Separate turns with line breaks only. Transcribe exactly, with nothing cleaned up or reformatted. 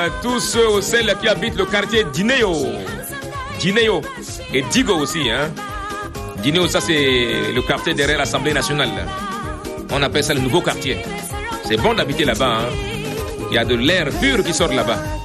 Tous ceux ou celles qui habitent le quartier Dineo, Dineo et Digo aussi, hein. Dineo, ça c'est le quartier derrière l'Assemblée nationale. On appelle ça le nouveau quartier. C'est bon d'habiter là-bas, hein. Il y a de l'air pur qui sort là-bas.